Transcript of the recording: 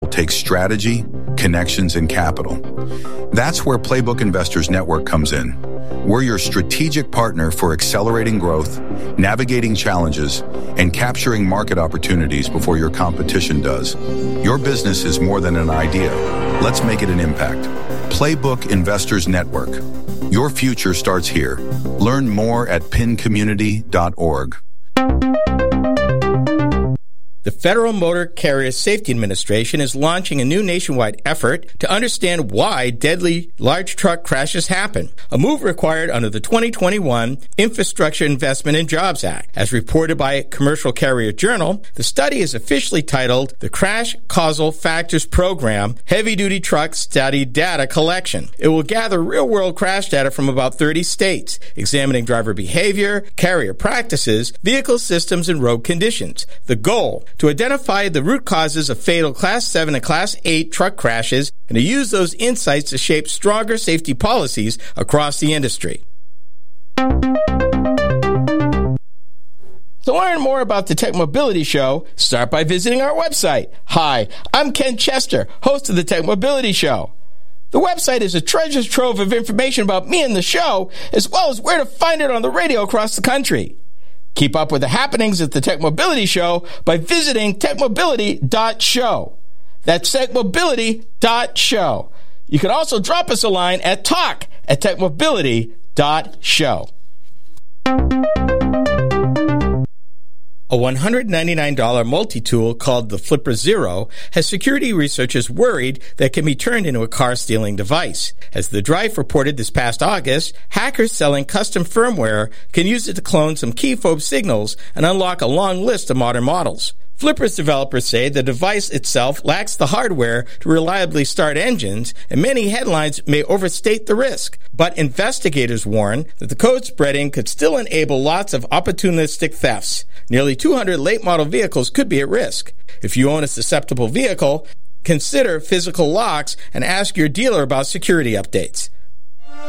takes strategy, connections, and capital. That's where Playbook Investors Network comes in. We're your strategic partner for accelerating growth, navigating challenges, and capturing market opportunities before your competition does. Your business is more than an idea. Let's make it an impact. Playbook Investors Network. Your future starts here. Learn more at pincommunity.org. The Federal Motor Carrier Safety Administration is launching a new nationwide effort to understand why deadly large truck crashes happen, a move required under the 2021 Infrastructure Investment and Jobs Act. As reported by Commercial Carrier Journal, the study is officially titled the Crash Causal Factors Program Heavy-Duty Truck Study Data Collection. It will gather real-world crash data from about 30 states, examining driver behavior, carrier practices, vehicle systems, and road conditions. The goal, to identify the root causes of fatal Class 7 and Class 8 truck crashes and to use those insights to shape stronger safety policies across the industry. To learn more about the Tech Mobility Show, start by visiting our website. Hi, I'm Ken Chester, host of the Tech Mobility Show. The website is a treasure trove of information about me and the show, as well as where to find it on the radio across the country. Keep up with the happenings at the Tech Mobility Show by visiting techmobility.show. That's techmobility.show. You can also drop us a line at talk@techmobility.show. A $199 multi-tool called the Flipper Zero has security researchers worried that it can be turned into a car-stealing device. As The Drive reported this past August, hackers selling custom firmware can use it to clone some key fob signals and unlock a long list of modern models. Flipper's developers say the device itself lacks the hardware to reliably start engines, and many headlines may overstate the risk. But investigators warn that the code spreading could still enable lots of opportunistic thefts. Nearly 200 late-model vehicles could be at risk. If you own a susceptible vehicle, consider physical locks and ask your dealer about security updates.